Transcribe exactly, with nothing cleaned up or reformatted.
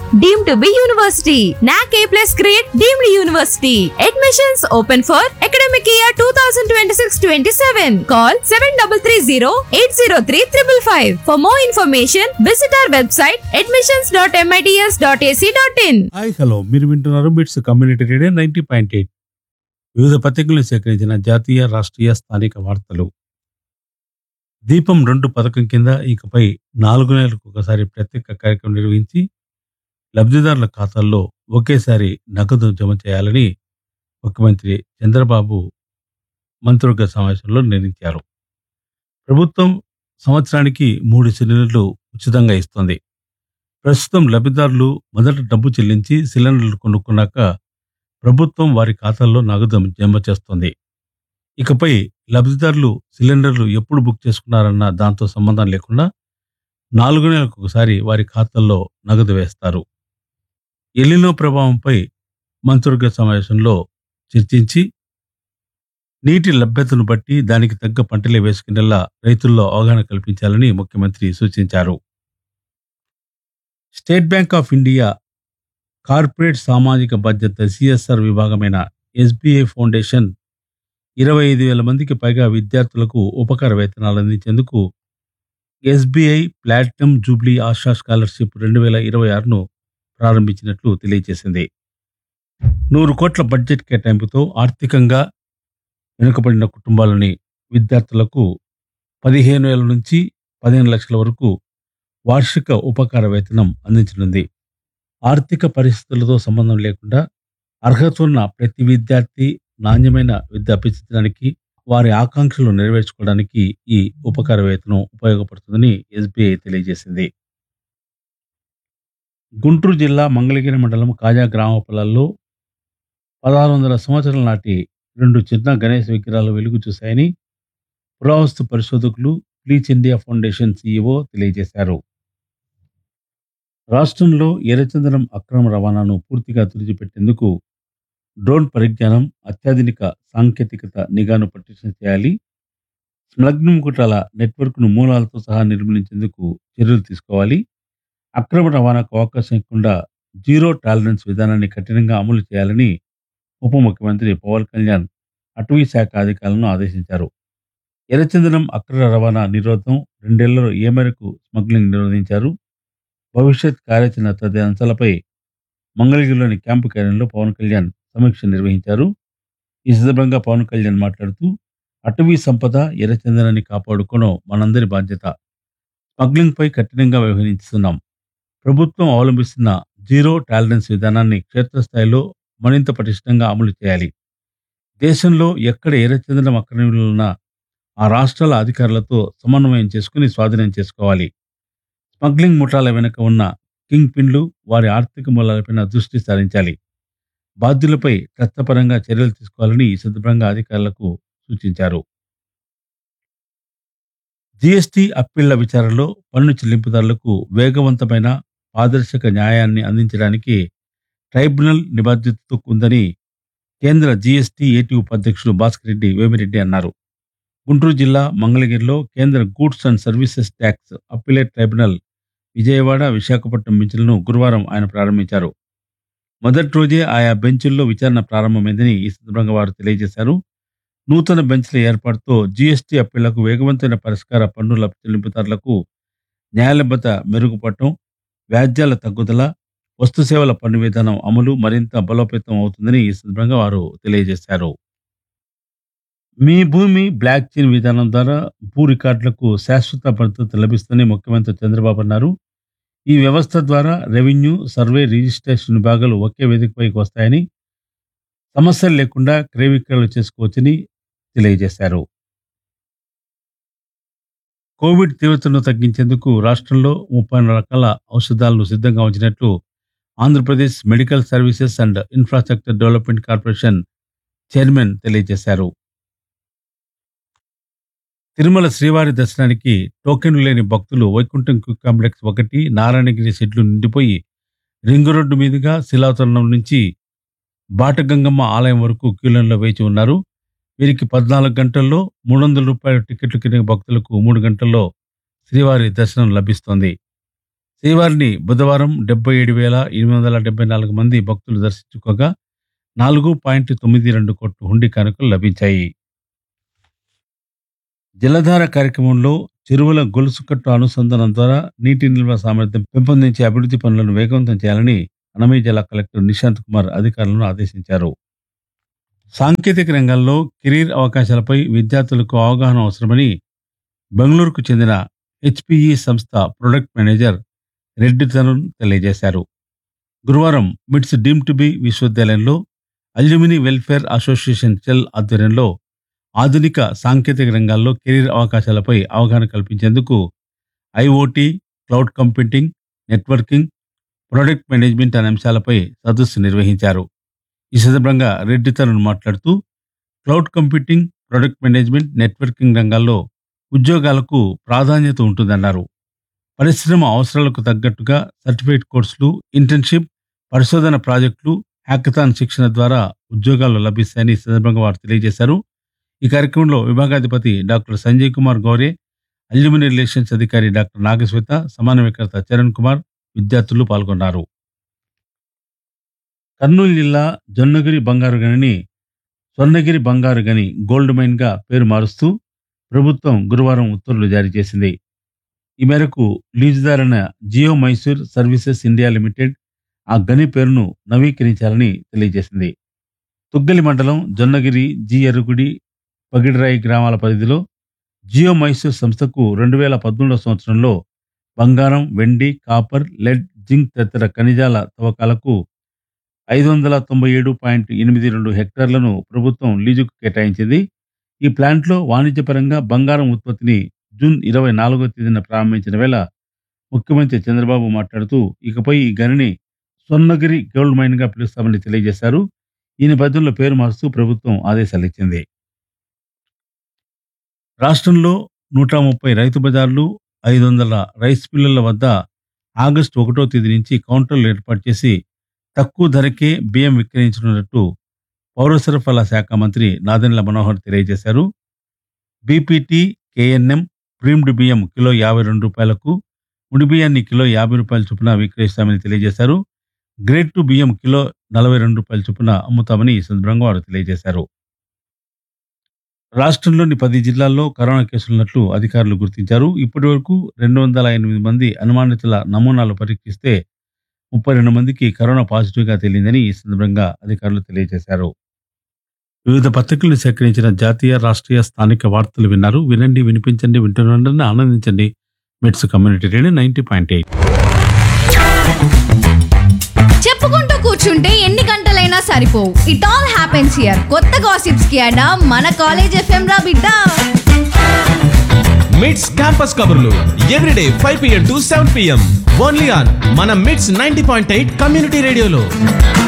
deemed to be university. N A C A plus grade deemed university. Admissions open for academic year twenty twenty-six twenty-seven. Call seven three three zero eight zero three five five. For more information, visit our website admissions dot mits dot a c dot in. Hi hello మీరు వింటున్నారు మిట్స్ community radio ninety point eight. వివిధ పత్రికలను సేకరించిన జాతీయ రాష్ట్రీయ స్థానిక వార్తలు. దీపం రెండు పథకం కింద ఇకపై నాలుగు నెలలకు ఒకసారి ప్రత్యేక కార్యక్రమం నిర్వహించి లబ్ధిదారుల ఖాతాల్లో ఒకేసారి నగదు జమ చేయాలని ముఖ్యమంత్రి చంద్రబాబు మంత్రివర్గ సమావేశంలో నిర్ణయించారు. ప్రభుత్వం సంవత్సరానికి మూడు సిలిండర్లు ఉచితంగా ఇస్తోంది. ప్రస్తుతం లబ్ధిదారులు మొదట డబ్బు చెల్లించి సిలిండర్లు కొనుక్కున్నాక ప్రభుత్వం వారి ఖాతాల్లో నగదు జమ చేస్తోంది. ఇకపై లబ్ధిదారులు సిలిండర్లు ఎప్పుడు బుక్ చేసుకున్నారన్న దాంతో సంబంధం లేకుండా నాలుగు నెలలకు ఒకసారి వారి ఖాతాల్లో నగదు వేస్తారు. ఎల్నినో ప్రభావంపై మంత్రివర్గ సమావేశంలో చర్చించి నీటి లభ్యతను బట్టి దానికి తగ్గ పంటలే వేసుకునేలా రైతుల్లో అవగాహన కల్పించాలని ముఖ్యమంత్రి సూచించారు. State bank of India corporate సామాజిక బాధ్యత సిఎస్ఆర్ విభాగమైన ఎస్బీఐ ఫౌండేషన్ ఇరవై ఐదు వేల మందికి పైగా విద్యార్థులకు ఉపకార వేతనాలు అందించేందుకు SBI platinum Jubilee ASHA scholarship రెండు వేల ఇరవై ఆరును ప్రారంభించినట్లు తెలియజేసింది. నూరు కోట్ల బడ్జెట్ కేటాయింపుతో ఆర్థికంగా వెనుకబడిన కుటుంబాలని విద్యార్థులకు పదిహేను వేల నుంచి పదిహేను లక్షల వరకు వార్షిక ఉపకార వేతనం అందించనుంది. ఆర్థిక పరిస్థితులతో సంబంధం లేకుండా అర్హత ఉన్న ప్రతి విద్యార్థి నాణ్యమైన విద్య అభ్యసించడానికి వారి ఆకాంక్షలు నెరవేర్చుకోవడానికి ఈ ఉపకార వేతనం ఉపయోగపడుతుందని ఎస్బీఐ తెలియజేసింది. గుంటూరు జిల్లా మంగళగిరి మండలం కాజా గ్రామ పొలాల్లో పదహారు వందల సంవత్సరాల నాటి రెండు చిన్న గణేశ విగ్రహాలు వెలుగు చూశాయని పురావస్తు పరిశోధకులు ప్లీచ్ ఇండియా ఫౌండేషన్ సీఈఓ తెలియజేశారు. రాష్ట్రంలో ఎర్రచందనం అక్రమ రవాణాను పూర్తిగా తుడిచిపెట్టేందుకు డ్రోన్ పరిజ్ఞానం, అత్యాధునిక సాంకేతికత నిఘాను పటిష్టం చేయాలి. స్మగ్లింగ్ ముఠాల నెట్వర్క్ను మూలాలతో సహా నిర్మూలించేందుకు చర్యలు తీసుకోవాలి. అక్రమ రవాణాకు అవకాశం ఇవ్వకుండా జీరో టాలరెన్స్ విధానాన్ని కఠినంగా అమలు చేయాలని ఉప ముఖ్యమంత్రి పవన్ కళ్యాణ్ అటవీ శాఖ అధికారులను ఆదేశించారు. ఎర్రచందనం అక్రమ రవాణా నిరోధం రెండేళ్లలో ఏ మేరకు స్మగ్లింగ్ నిరోధించారు, భవిష్యత్ కార్యాచరణ తదితర అంశాలపై మంగళగిరిలోని క్యాంపు కార్యాలయంలో పవన్ కళ్యాణ్ సమీక్ష నిర్వహించారు. ఈ సందర్భంగా పవన్ కళ్యాణ్ మాట్లాడుతూ అటవీ సంపద ఎర్రచందనాన్ని కాపాడుకోవడం మనందరి బాధ్యత. స్మగ్లింగ్ పై కఠినంగా వ్యవహరిస్తున్నాం. ప్రభుత్వం అవలంబిస్తున్న జీరో టాలరెన్స్ విధానాన్ని క్షేత్రస్థాయిలో మరింత పటిష్టంగా అమలు చేయాలి. దేశంలో ఎక్కడ ఎర్రచందనం అక్రమంలో ఉన్నా ఆ రాష్ట్రాల అధికారులతో సమన్వయం చేసుకుని స్వాధీనం చేసుకోవాలి. స్మగ్లింగ్ ముఠాల వెనుక ఉన్న కింగ్ పిన్లు, వారి ఆర్థిక మూలాలపైన దృష్టి సారించాలి. బాధ్యులపై చట్టపరంగా చర్యలు తీసుకోవాలని ఈ సందర్భంగా అధికారులకు సూచించారు. జీఎస్టీ అప్పీళ్ల విచారణలో పన్ను చెల్లింపుదారులకు వేగవంతమైన పారదర్శక న్యాయాన్ని అందించడానికి ట్రైబ్యునల్ నిబద్ధతతో ఉందని కేంద్ర జీఎస్టీ ఏటీ ఉపాధ్యక్షులు భాస్కర్ రెడ్డి వేమిరెడ్డి అన్నారు. గుంటూరు జిల్లా మంగళగిరిలో కేంద్ర goods and services tax appellate tribunal Vijayawada, Visakhapatnam బెంచ్లను గురువారం ఆయన ప్రారంభించారు. మొదటి రోజే ఆయా బెంచుల్లో విచారణ ప్రారంభమైందని ఈ సందర్భంగా వారు తెలియజేశారు. నూతన బెంచ్ల ఏర్పాటుతో జీఎస్టీ అప్పీళ్లకు వేగవంతమైన పరిష్కార, పన్నుల చెల్లింపుదారులకు న్యాయలభ్యత మెరుగుపడటం, వ్యాజ్యాల తగ్గుదల, వస్తు సేవల పన్ను విధానం అమలు మరింత బలోపేతం అవుతుందని ఈ సందర్భంగా వారు తెలియజేశారు. మీ భూమి బ్లాక్ చైన్ విధానం ద్వారా భూ రికార్డులకు శాశ్వత భద్రత లభిస్తుందని ముఖ్యమంత్రి చంద్రబాబు అన్నారు. ఈ వ్యవస్థ ద్వారా రెవెన్యూ, సర్వే, రిజిస్ట్రేషన్ విభాగాలు ఒకే వేదికపైకి వస్తాయని, సమస్యలు లేకుండా క్రయ విక్రయాలు చేసుకోవచ్చని తెలియజేశారు. కోవిడ్ తీవ్రతను తగ్గించేందుకు రాష్ట్రంలో ముప్పై రకాల ఔషధాలను సిద్ధంగా ఉంచినట్లు Andhra Pradesh medical services and infrastructure development corporation chairman తెలియజేశారు. తిరుమల శ్రీవారి దర్శనానికి టోకెన్లు లేని భక్తులు వైకుంఠం క్యూ కాంప్లెక్స్ ఒకటి, నారాయణగిరి షెడ్లు నిండిపోయి రింగు రోడ్డు మీదుగా శిలాతరణం నుంచి బాటగంగమ్మ ఆలయం వరకు క్యూలైన్లో వేచి ఉన్నారు. వీరికి పద్నాలుగు గంటల్లో మూడు వందల రూపాయల టికెట్లు కింద భక్తులకు మూడు గంటల్లో శ్రీవారి దర్శనం లభిస్తోంది. శ్రీవారిని బుధవారం డెబ్బై ఏడు వేల ఎనిమిది వందల డెబ్బై నాలుగు మంది భక్తులు దర్శించుకోగా నాలుగు పాయింట్ తొమ్మిది రెండు కోట్ల హుండీ కానుకలు లభించాయి. జలధార కార్యక్రమంలో చెరువుల గొలుసుకట్టు అనుసంధానం ద్వారా నీటి నిల్వ సామర్థ్యం పెంపొందించే అభివృద్ధి పనులను వేగవంతం చేయాలని అన్నమయ్య జిల్లా కలెక్టర్ నిశాంత్ కుమార్ అధికారులను ఆదేశించారు. సాంకేతిక రంగంలో కెరీర్ అవకాశాలపై విద్యార్థులకు అవగాహన అవసరమని బెంగళూరుకు చెందిన హెచ్పిఈ సంస్థ ప్రొడక్ట్ మేనేజర్ రెడ్డి తరుణ్ తెలియజేశారు. గురువారం మిట్స్ డీమ్ టు బి విశ్వవిద్యాలయంలో అల్యూమిని వెల్ఫేర్ అసోసియేషన్ చెల్ ఆధ్వర్యంలో ఆధునిక సాంకేతిక రంగాల్లో కెరీర్ అవకాశాలపై అవగాహన కల్పించేందుకు IoT, cloud computing, networking, product management అనే అంశాలపై సదస్సు నిర్వహించారు. ఈ సందర్భంగా రెడ్డి తరుణ్ మాట్లాడుతూ cloud computing, product management, networking రంగాల్లో ఉద్యోగాలకు ప్రాధాన్యత ఉంటుందన్నారు. పరిశ్రమ అవసరాలకు తగ్గట్టుగా సర్టిఫికేట్ కోర్సులు, ఇంటర్న్షిప్, పరిశోధన ప్రాజెక్టులు, హ్యాకథాన్ శిక్షణ ద్వారా ఉద్యోగాలు లభిస్తాయని ఈ సందర్భంగా వారు తెలియజేశారు. ఈ కార్యక్రమంలో విభాగాధిపతి doctor Sanjay Kumar గౌరే, alumni relations అధికారి డాక్టర్ నాగశ్వేత, సమన్వయకర్త చరణ్ కుమార్, విద్యార్థులు పాల్గొన్నారు. కర్నూలు జిల్లా జొన్నగిరి బంగారు గనిని స్వర్ణగిరి బంగారు గని గోల్డ్ మైన్ గా పేరు మారుస్తూ ప్రభుత్వం గురువారం ఉత్తర్వులు జారీ చేసింది. ఈ మేరకు లీజుదారైన Jio Mysore services India limited ఆ గని పేరును నవీకరించాలని తెలియజేసింది. తుగ్గలి మండలం జొన్నగిరి, జి ఎరుగుడి, పగిడిరాయి గ్రామాల పరిధిలో జియో మైసూర్ సంస్థకు రెండు వేల పదమూడవ సంవత్సరంలో బంగారం, వెండి, కాపర్, లెడ్, జింక్ తదితర ఖనిజాల తవ్వకాలకు ఐదు వందల తొంభై ఏడు పాయింట్ ఎనిమిది రెండు హెక్టార్లను ప్రభుత్వం లీజుకు కేటాయించింది. ఈ ప్లాంట్లో వాణిజ్యపరంగా బంగారం ఉత్పత్తిని జూన్ ఇరవై నాలుగో తేదీన ప్రారంభించిన వేళ ముఖ్యమంత్రి చంద్రబాబు మాట్లాడుతూ ఇకపై ఈ గనిని స్వర్ణగిరి గోల్డ్ మైన్ గా పిలుస్తామని తెలియజేశారు. ఈ నేపథ్యంలో పేరు మారుస్తూ ప్రభుత్వం ఆదేశాలు ఇచ్చింది. రాష్ట్రంలో నూట ముప్పై రైతు బజార్లు, ఐదు వందల రైస్ మిల్లుల వద్ద ఆగస్టు ఒకటో తేదీ నుంచి కౌంటర్లు ఏర్పాటు చేసి తక్కువ ధరకే బియ్యం విక్రయించనున్నట్టు పౌర సరఫరాల శాఖ మంత్రి నాదెండ్ల మనోహర్ తెలియజేశారు. బీపీటీ, కేఎన్ఎం, ప్రీమ్డ్ బియ్యం కిలో యాభై రెండు రూపాయలకు, ముడి బియ్యాన్ని కిలో యాభై రూపాయల చొప్పున విక్రయిస్తామని తెలియజేశారు. గ్రేడ్ టూ బియ్యం కిలో నలభై రెండు రూపాయల చొప్పున అమ్ముతామని ఈ సందర్భంగా వారు తెలియజేశారు. రాష్ట్రంలోని పది జిల్లాల్లో కరోనా కేసులున్నట్లు అధికారులు గుర్తించారు. ఇప్పటి వరకు రెండు వందల ఎనిమిది మంది అనుమానితుల నమూనాలు పరీక్షిస్తే ముప్పై రెండు మందికి కరోనా పాజిటివ్ గా తేలిందని ఈ సందర్భంగా అధికారులు తెలియజేశారు. వివిధ పత్రికలను సేకరించిన జాతీయ, రాష్ట్రీయ, స్థానిక వార్తలు విన్నారు. వినండి, వినిపించండి, వింటున్నండి, ఆనందించండి. మిట్స్ community radio ninety point eight. చెప్పుకుంటూ కూర్చుంటే ఎన్ని గంటలైనా సరిపోవు. It all happens here. కొత్త గాసిప్స్ కి అడా మన కాలేజ్ ఎఫ్ఎం రా బిడ్డ. మిట్స్ క్యాంపస్ కబుర్లు everyday five PM to seven PM only on మన మిట్స్ నైన్టీ పాయింట్ ఎయిట్ కమ్యూనిటీ రేడియోలో.